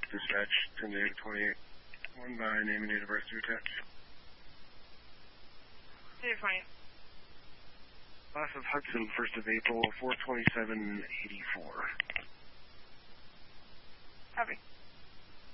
Dispatch, 10 to 28. One by name and date of birth to attach. 10 to 20. Class of Hudson, 1st of April, 42784. Copy.